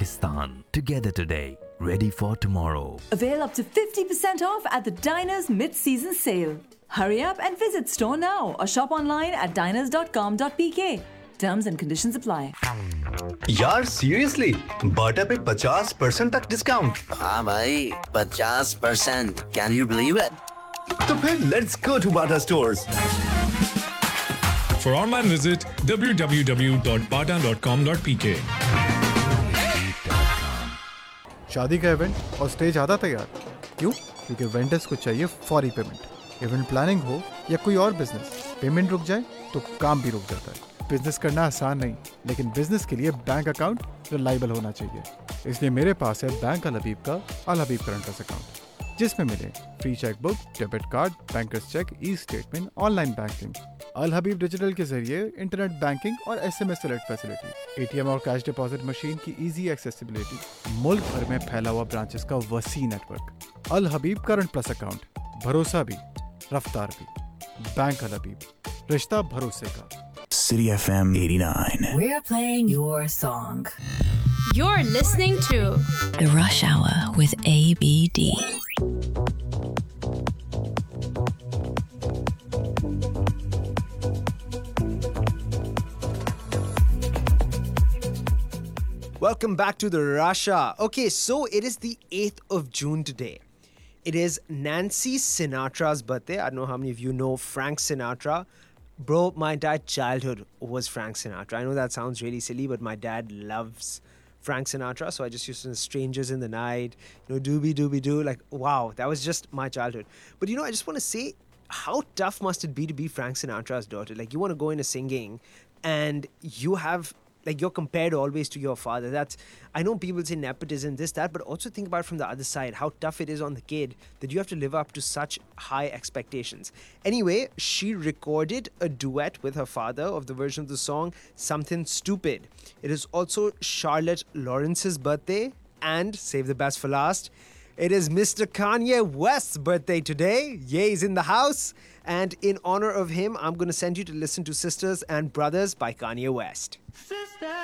Pakistan. Together today, ready for tomorrow. Avail up to 50% off at the Diners mid-season sale. Hurry up and visit store now or shop online at diners.com.pk. Terms and conditions apply. यार seriously, बाटा पे 50% तक discount. हाँ भाई 50%. Can you believe it? तो फिर let's go to Bata stores. For online visit www.bata.com.pk. शादी का event और स्टेज आधा तैयार। क्यों? क्योंकि वेंडर्स को चाहिए फौरी पेमेंट। इवेंट प्लानिंग हो या कोई और बिजनेस, पेमेंट रुक जाए तो काम भी रुक जाता है। बिजनेस करना आसान नहीं, लेकिन बिजनेस के लिए बैंक अकाउंट रिलायबल होना चाहिए। इसलिए मेरे पास है बैंक अल हबीब का अल हबीब करंट अकाउंट, जिसमें मिले free chequebook, debit card, bankers check, e statement, online banking, अल हबीब डिजिटल के जरिए इंटरनेट बैंकिंग और SMS अलर्ट फैसिलिटी, ATM और कैश डिपॉजिट मशीन की इजी एक्सेसिबिलिटी, मुल्क भर में फैला हुआ ब्रांचेस का वसी नेटवर्क। अल हबीब करंट प्लस अकाउंट, भरोसा भी रफ्तार भी। बैंक अल हबीब, रिश्ता भरोसे का। City FM 89. We're playing your song. You're listening to The Rush Hour with ABD. Welcome back to the Rush Hour. Okay, so it is the 8th of June today. It is Nancy Sinatra's birthday. I don't know how many of you know Frank Sinatra. Bro, my entire childhood was Frank Sinatra. I know that sounds really silly, but my dad loves Frank Sinatra. So I just used to Strangers in the Night, Doobie Doobie Doo. Like, wow, that was just my childhood. But I just want to say, how tough must it be to be Frank Sinatra's daughter? Like, you want to go into singing and you have... Like, you're compared always to your father. I know people say nepotism, this, that, but also think about it from the other side, how tough it is on the kid that you have to live up to such high expectations. Anyway, she recorded a duet with her father of the version of the song, Something Stupid. It is also Charlotte Lawrence's birthday, and save the best for last, it is Mr. Kanye West's birthday today. Ye is in the house. And in honor of him, I'm going to send you to listen to Sisters and Brothers by Kanye West.